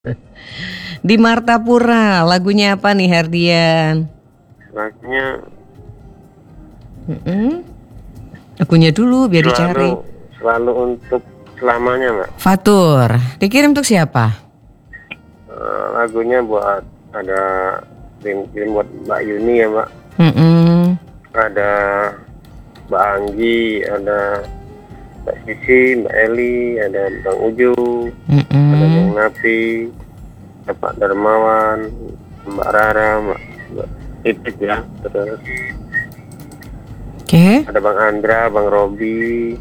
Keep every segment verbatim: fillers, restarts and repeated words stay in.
Di Martapura, lagunya apa nih Herdian? Lagunya Mm-mm. Lagunya dulu biar dicari. selalu, selalu untuk selamanya, Mbak. Fatur, dikirim untuk siapa? Eh, lagunya buat ada kirim buat Mbak Yuni ya, Mbak. Mm-mm. Ada Mbak Anggi, ada Mbak Sisi, Mbak Eli, ada Bang Uju, Mm-mm. ada Bang Napi, ada Pak Darmawan, Mbak Rara, Mbak, Mbak Titik ya, terus Oke. ada Bang Andra, Bang Robi,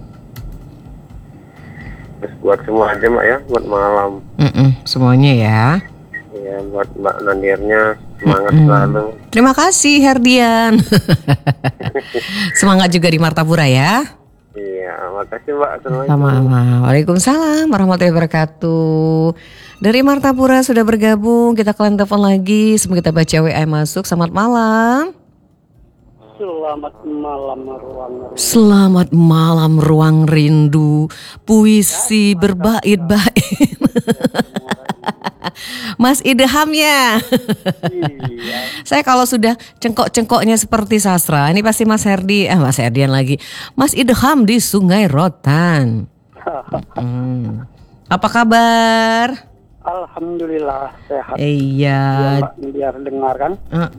terus buat semua aja, Mbak ya, buat malam. Mm-mm. Semuanya ya. Ya, buat Mbak Nandirnya semangat Mm-mm. selalu. Terima kasih Herdian. Semangat juga di Martapura ya. Iya, makasih Mbak. Assalamualaikum. Sama-sama. Waalaikumsalam warahmatullahi wabarakatuh. Dari Martapura sudah bergabung. Kita kalian telepon lagi. Sebelum kita baca W A masuk. Selamat malam. Selamat malam ruang Selamat malam ruang rindu. Puisi berbait-bait. Mas Idham ya. Iya. Saya kalau sudah cengkok-cengkoknya seperti sastra, ini pasti Mas Herdi, eh Mas Herdian lagi. Mas Idham di Sungai Rotan. Hmm. Apa kabar? Alhamdulillah sehat. Iya. Ya, Mbak, biar dengar kan.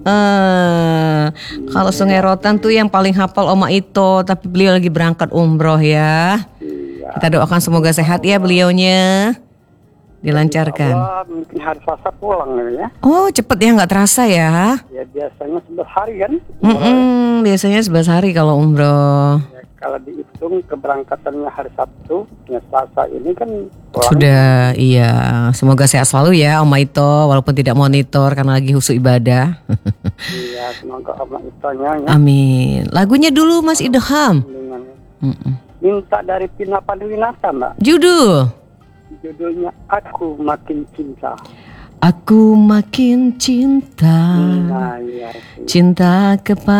Uh-uh. Kalau Sungai Rotan tuh yang paling hafal Oma Ito, tapi beliau lagi berangkat umroh ya. Iya. Kita doakan semoga sehat ya beliaunya. Dilancarkan. Allah, mungkin hari Selasa pulang ya. Oh cepet ya, nggak terasa ya. Ya biasanya sebelas hari kan. Mm-mm, biasanya sebelas hari kalau umroh. Ya, kalau dihitung keberangkatannya hari Sabtu, ya Selasa ini kan pulang. Sudah, iya. Semoga sehat selalu ya Om Ito, walaupun tidak monitor karena lagi husu ibadah. Iya, semoga Allah itonya ya. Amin. Lagunya dulu Mas Idham. Dengan Mm-mm. minta dari Pina Panduwinata, Mbak. Judul. Judulnya Aku Makin Cinta. Aku makin cinta, Nah, iya. cinta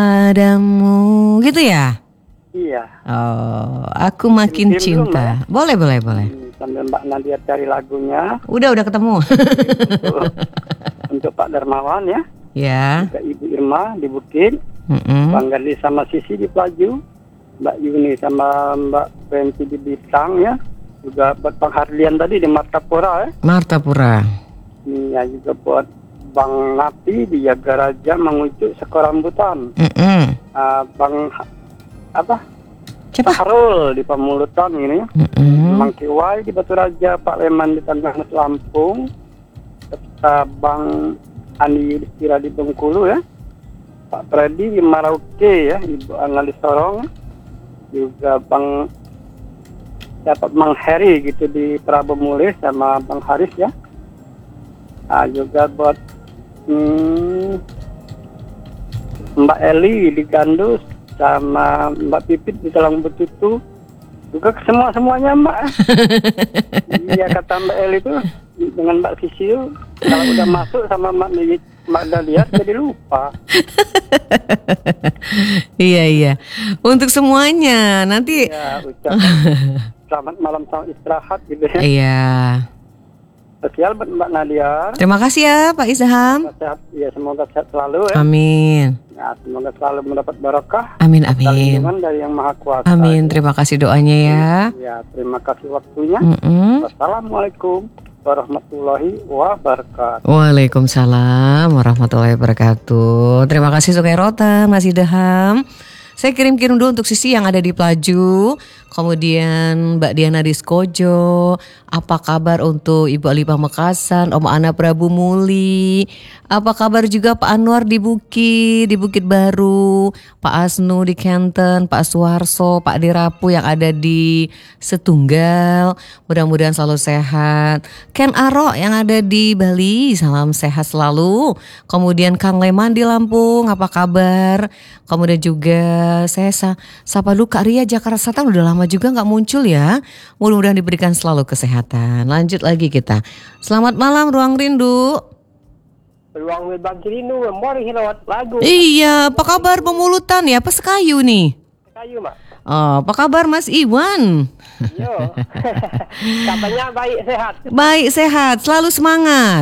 kepadamu, gitu ya? Iya. Oh, aku makin Kirim dulu, cinta. Boleh, boleh, boleh. Hmm, sambil Mbak Nadia cari lagunya Udah, udah ketemu. untuk, untuk Pak Darmawan ya, Ya. juga Ibu Irma di Bukit, Mm-mm. Bang Gandhi sama Sisi di Pelaju, Mbak Yuni sama Mbak Penti di Bintang ya, juga buat Bang Hardian tadi di Martapura ya. Martapura. Ini ya juga buat Bang Napi di Yagaraja Mengujuk Sekorambutan, Mm-mm. uh, Bang Ha- apa? Siapa? Harul di Pamulutan ini ya. Mm-mm. Bang Kiwai di Batu Raja, Pak Leman di Tanah Mas Lampung, serta Bang Andi Yudhistira di Bengkulu ya, Pak Freddy di Merauke ya, Ibu Ana di Sorong, juga Bang dapat Bang Heri gitu di Prabu Mulih sama Bang Haris ya. Nah, juga buat hmm, Mbak Eli di Gandus sama Mbak Pipit di Talang Betutu, juga ke semua semuanya Mbak. Iya kata Mbak Eli itu dengan Mbak Sisi itu, kalau udah masuk sama Mbak Nili, Mbak Dahlia jadi lupa. Iya, iya. Untuk semuanya nanti. Ya ucapkan selamat malam, selamat istirahat gitu ya. Iya. Spesial buat Mbak Nadia. Terima kasih ya Pak Izham. Sehat, ya semoga sehat selalu ya. Amin. Ya, semoga selalu mendapat barokah Amin, dan amin. lindungan dari Yang Maha Kuasa. Amin. Terima kasih doanya ya. Ya, terima kasih waktunya. Mm-mm. Wassalamualaikum warahmatullahi wabarakatuh. Waalaikumsalam warahmatullahi wabarakatuh. Terima kasih Sungai Rotan, Mas Idham. Saya kirim-kirim dulu untuk Sisi yang ada di Pelaju. Kemudian Mbak Diana di Skojo. Apa kabar untuk Ibu Ali Pamekasan, Om Ana Prabu Muli. Apa kabar juga Pak Anwar di Bukit, di Bukit Baru. Pak Asnu di Kenten, Pak Suharso, Pak Dirapu yang ada di Setunggal. Mudah-mudahan selalu sehat. Ken Aro yang ada di Bali, salam sehat selalu. Kemudian Kang Leman di Lampung, apa kabar? Kemudian juga saya sa- sapa dulu Kak Ria Jakarta Selatan, udah lama juga gak muncul ya. Mudah-mudahan diberikan selalu kesehatan. Lanjut lagi kita. Selamat malam Ruang Rindu. Ruang Bang Cirinu, mari lewat lagu. Iya, apa kabar Pemulutan ya? Apa Sekayu nih? Kayu, Mbak. Oh, apa kabar Mas Iwan? Yo, katanya baik sehat. Baik, sehat, selalu semangat.